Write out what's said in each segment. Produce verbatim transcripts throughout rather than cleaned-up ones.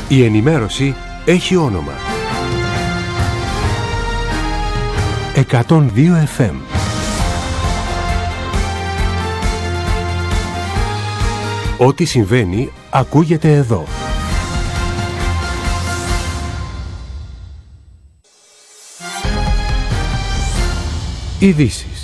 Η ενημέρωση έχει όνομα. εκατόν δύο εφ εμ. Ό,τι συμβαίνει ακούγεται εδώ. Ειδήσεις.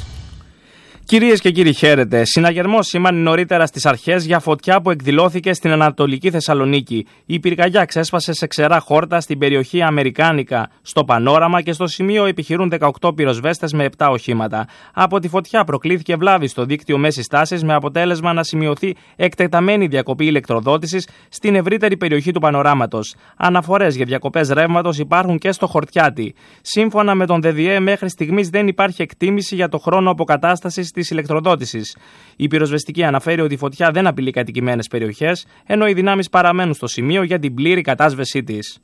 Κυρίες και κύριοι, χαίρετε. Συναγερμός σήμανε νωρίτερα στις αρχές για φωτιά που εκδηλώθηκε στην Ανατολική Θεσσαλονίκη. Η πυρκαγιά ξέσπασε σε ξερά χόρτα στην περιοχή Αμερικάνικα, στο Πανόραμα, και στο σημείο επιχειρούν δεκαοκτώ πυροσβέστες με επτά οχήματα. Από τη φωτιά προκλήθηκε βλάβη στο δίκτυο μέσης τάσης, με αποτέλεσμα να σημειωθεί εκτεταμένη διακοπή ηλεκτροδότησης στην ευρύτερη περιοχή του Πανοράματος. Αναφορές για διακοπές ρεύματος υπάρχουν και στο Χορτιάτι. Σύμφωνα με τον ΔΔΕ, μέχρι στιγμής δεν υπάρχει εκτίμηση για το χρόνο αποκατάστασης της ηλεκτροδότησης. Η πυροσβεστική αναφέρει ότι η φωτιά δεν απειλεί κατοικημένες περιοχές, ενώ οι δυνάμεις παραμένουν στο σημείο για την πλήρη κατάσβεσή της.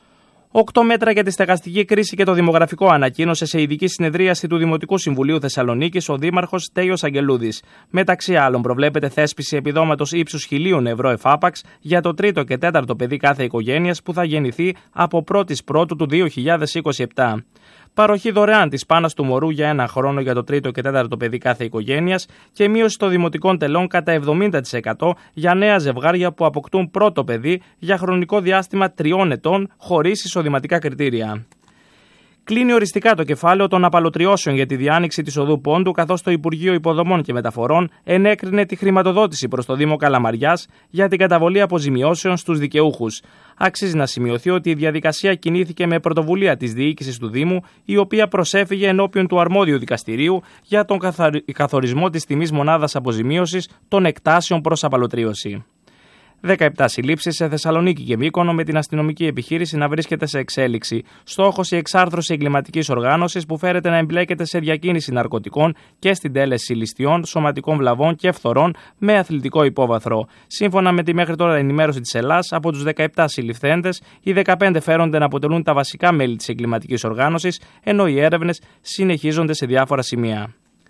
Οκτώ μέτρα για τη στεγαστική κρίση και το δημογραφικό ανακοίνωσε σε ειδική συνεδρίαση του Δημοτικού Συμβουλίου Θεσσαλονίκης ο Δήμαρχος Στέλιος Αγγελούδης. Μεταξύ άλλων, προβλέπεται θέσπιση επιδόματος ύψους χιλίων ευρώ εφάπαξ για το τρίτο και τέταρτο παιδί κάθε οικογένειας που θα γεννηθεί από πρώτη Πρώτου του δύο χιλιάδες είκοσι επτά. Παροχή δωρεάν της πάνας του μωρού για ένα χρόνο για το τρίτο και τέταρτο παιδί κάθε οικογένειας και μείωση των δημοτικών τελών κατά εβδομήντα τοις εκατό για νέα ζευγάρια που αποκτούν πρώτο παιδί για χρονικό διάστημα τριών ετών χωρίς εισοδηματικά κριτήρια. Κλείνει οριστικά το κεφάλαιο των απαλωτριώσεων για τη διάνοιξη της οδού Πόντου, καθώς το Υπουργείο Υποδομών και Μεταφορών ενέκρινε τη χρηματοδότηση προς το Δήμο Καλαμαριάς για την καταβολή αποζημιώσεων στους δικαιούχους. Αξίζει να σημειωθεί ότι η διαδικασία κινήθηκε με πρωτοβουλία της διοίκησης του Δήμου, η οποία προσέφυγε ενώπιον του αρμόδιου δικαστηρίου για τον καθορισμό της τιμής μονάδας αποζημίωσης των εκτάσεων προς απαλωτρίωση. δεκαεπτά συλλήψεις σε Θεσσαλονίκη και Μύκονο, με την αστυνομική επιχείρηση να βρίσκεται σε εξέλιξη. Στόχος η εξάρθρωση εγκληματικής οργάνωσης που φέρεται να εμπλέκεται σε διακίνηση ναρκωτικών και στην τέλεση ληστειών, σωματικών βλαβών και φθορών με αθλητικό υπόβαθρο. Σύμφωνα με τη μέχρι τώρα ενημέρωση της Ελλάς, από τους δεκαεπτά συλληφθέντες, οι δεκαπέντε φέρονται να αποτελούν τα βασικά μέλη της εγκληματικής οργάνωσης, ενώ οι έρευνες συνεχίζονται σε διάφορα σημεία.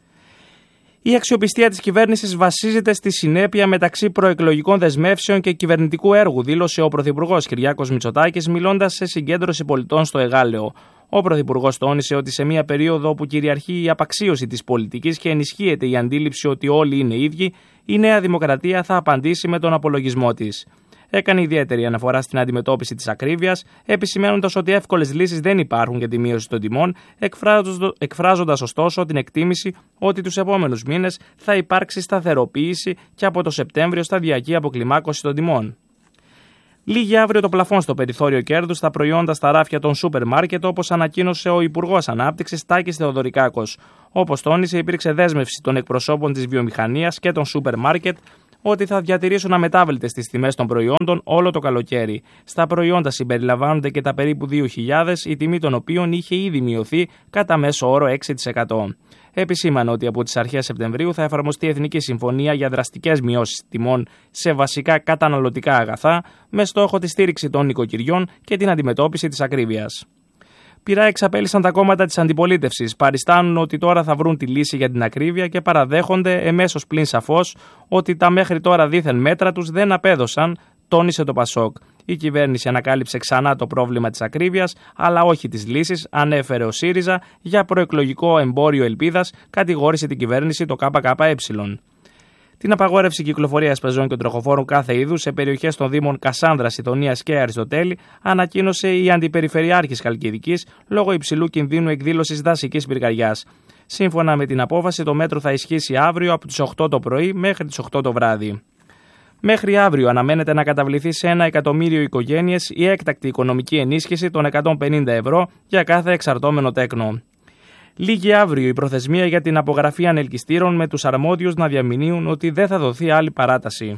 Η αξιοπιστία της κυβέρνησης βασίζεται στη συνέπεια μεταξύ προεκλογικών δεσμεύσεων και κυβερνητικού έργου, δήλωσε ο Πρωθυπουργός Κυριάκος Μητσοτάκης μιλώντας σε συγκέντρωση πολιτών στο Εγάλεο. Ο Πρωθυπουργός τόνισε ότι σε μια περίοδο όπου κυριαρχεί η απαξίωση της πολιτικής και ενισχύεται η αντίληψη ότι όλοι είναι ίδιοι, η Νέα Δημοκρατία θα απαντήσει με τον απολογισμό της. Έκανε ιδιαίτερη αναφορά στην αντιμετώπιση της ακρίβειας, επισημαίνοντας ότι εύκολες λύσεις δεν υπάρχουν για τη μείωση των τιμών, εκφράζοντας ωστόσο την εκτίμηση ότι τους επόμενους μήνες θα υπάρξει σταθεροποίηση και από το Σεπτέμβριο σταδιακή αποκλιμάκωση των τιμών. Λύγει αύριο το πλαφόν στο περιθώριο κέρδους στα προϊόντα στα ράφια των σούπερ μάρκετ, όπως ανακοίνωσε ο Υπουργός Ανάπτυξης Τάκης Θεοδωρικάκος. Όπως τόνισε, υπήρξε δέσμευση των εκπροσώπων της βιομηχανίας και των σούπερ μάρκετ ότι θα διατηρήσουν αμετάβλητες τις τιμές των προϊόντων όλο το καλοκαίρι. Στα προϊόντα συμπεριλαμβάνονται και τα περίπου δύο χιλιάδες, η τιμή των οποίων είχε ήδη μειωθεί κατά μέσο όρο έξι τοις εκατό. Επισήμανε ότι από τις αρχές Σεπτεμβρίου θα εφαρμοστεί Εθνική Συμφωνία για δραστικές μειώσεις τιμών σε βασικά καταναλωτικά αγαθά, με στόχο τη στήριξη των νοικοκυριών και την αντιμετώπιση της ακρίβειας. Πειρά εξαπέλυσαν τα κόμματα της αντιπολίτευσης, παριστάνουν ότι τώρα θα βρουν τη λύση για την ακρίβεια και παραδέχονται εμέσως πλην σαφώς ότι τα μέχρι τώρα δίθεν μέτρα τους δεν απέδωσαν, τόνισε το Πασόκ. Η κυβέρνηση ανακάλυψε ξανά το πρόβλημα της ακρίβειας, αλλά όχι της λύσης, ανέφερε ο ΣΥΡΙΖΑ για προεκλογικό εμπόριο ελπίδας, κατηγόρησε την κυβέρνηση το ΚΚΕ. Την απαγόρευση κυκλοφορίας πεζών και τροχοφόρων κάθε είδους σε περιοχές των Δήμων Κασάνδρας, Ιδονίας και Αριστοτέλη ανακοίνωσε η Αντιπεριφερειάρχης Χαλκιδικής λόγω υψηλού κινδύνου εκδήλωσης δασικής πυρκαγιάς. Σύμφωνα με την απόφαση, το μέτρο θα ισχύσει αύριο από τις οκτώ το πρωί μέχρι τις οκτώ το βράδυ. Μέχρι αύριο αναμένεται να καταβληθεί σε ένα εκατομμύριο οικογένειες η έκτακτη οικονομική ενίσχυση των εκατόν πενήντα ευρώ για κάθε εξαρτώμενο τέκνο. Λήγει αύριο η προθεσμία για την απογραφή ανελκυστήρων, με τους αρμόδιους να διαμηνύουν ότι δεν θα δοθεί άλλη παράταση.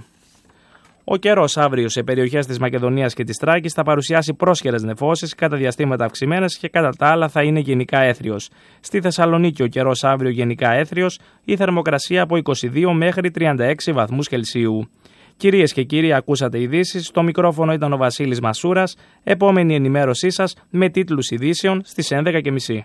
Ο καιρός αύριο σε περιοχές της Μακεδονίας και της Θράκης θα παρουσιάσει πρόσχερες νεφώσεις, κατά διαστήματα αυξημένες, και κατά τα άλλα θα είναι γενικά έθριος. Στη Θεσσαλονίκη ο καιρός αύριο γενικά έθριος, η θερμοκρασία από είκοσι δύο μέχρι τριάντα έξι βαθμούς Κελσίου. Κυρίες και κύριοι, ακούσατε ειδήσεις. Στο μικρόφωνο ήταν ο Βασίλης Μασούρας. Επόμενη ενημέρωσή σας με τίτλους ειδήσεων στις έντεκα και μισή.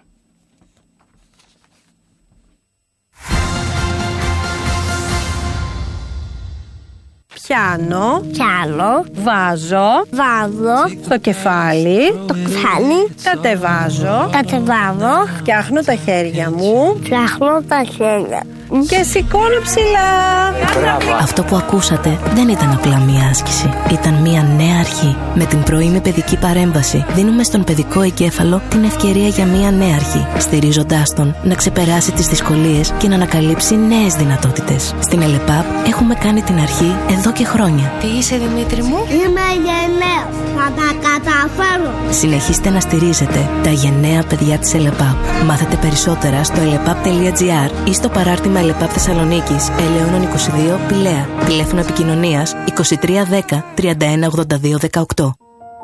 Πιάνω. Πιάνω. Βάζω. Βάζω. Στο κεφάλι. Το κεφάλι. Κατεβάζω. Κατεβάζω. Φτιάχνω τα χέρια μου. Φτιάχνω τα χέρια. Και σηκώνω ψηλά. Αυτό που ακούσατε δεν ήταν απλά μία άσκηση. Ήταν μία νέα αρχή. Με την πρωινή παιδική παρέμβαση δίνουμε στον παιδικό εγκέφαλο την ευκαιρία για μία νέα αρχή, στηρίζοντάς τον να ξεπεράσει τις δυσκολίες και να ανακαλύψει νέες δυνατότητες. Στην ΕΛΕΠΑΠ έχουμε κάνει την αρχή εδώ και χρόνια. Τι είσαι, Δημήτρη μου? Είμαι γενναίος. Θα τα καταφέρω. Συνεχίστε να στηρίζετε τα γενναία παιδιά της ΕΛΕΠΑΠ. Μάθετε περισσότερα στο ελεπαπ τελεία τζι άρ ή στο παράρτημα ΕΛΕΠΑΠ Θεσσαλονίκης, Ελαιώνων είκοσι δύο, Πηλαία. Τηλέφωνο επικοινωνίας είκοσι τρία δέκα τριάντα ένα ογδόντα δύο δεκαοκτώ.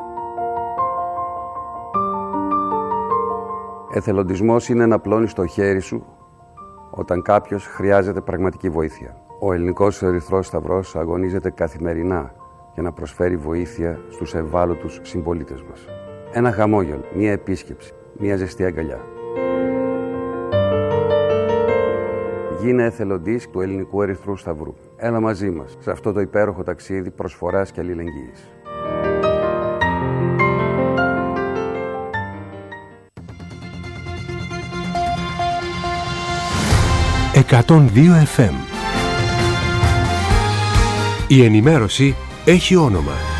Εθελοντισμός είναι να πλώνεις το χέρι σου όταν κάποιος χρειάζεται πραγματική βοήθεια. Ο Ελληνικός Ερυθρός Σταυρός αγωνίζεται καθημερινά για να προσφέρει βοήθεια στους ευάλωτους συμπολίτες μας. Ένα χαμόγελο, μία επίσκεψη, μία ζεστή αγκαλιά. Γίνε εθελοντής του Ελληνικού Ερυθρού Σταυρού. Έλα μαζί μας σε αυτό το υπέροχο ταξίδι προσφοράς και αλληλεγγύης. εκατόν δύο εφ εμ. Η ενημέρωση έχει όνομα.